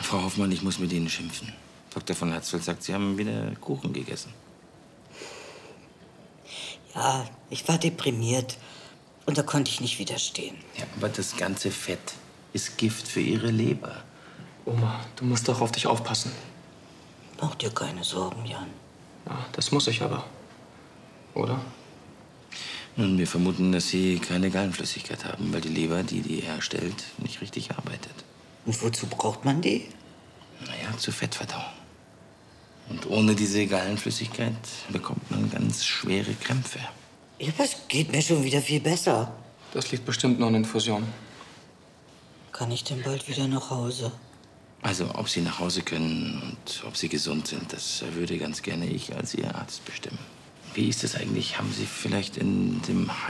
Frau Hoffmann, ich muss mit Ihnen schimpfen. Dr. von Herzfeld sagt, Sie haben wieder Kuchen gegessen. Ja, ich war deprimiert. Und da konnte ich nicht widerstehen. Ja, aber das ganze Fett ist Gift für Ihre Leber. Oma, du musst doch auf dich aufpassen. Mach dir keine Sorgen, Jan. Ja, das muss ich aber. Oder? Nun, wir vermuten, dass Sie keine Gallenflüssigkeit haben, weil die Leber, die herstellt, nicht richtig arbeitet. Und wozu braucht man die? Naja, zur Fettverdauung. Und ohne diese Gallenflüssigkeit bekommt man ganz schwere Krämpfe. Ja, aber es geht mir schon wieder viel besser. Das liegt bestimmt nur an Infusion. Kann ich denn bald wieder nach Hause? Also, ob Sie nach Hause können und ob Sie gesund sind, das würde ganz gerne ich als Ihr Arzt bestimmen. Wie ist das eigentlich? Haben Sie vielleicht in dem